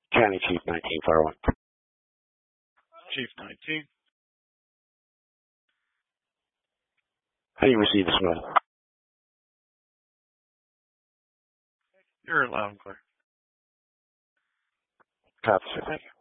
County Chief 1941. Chief 19. How do you receive this mail? You're loud and clear. Copy, sir. Thank you.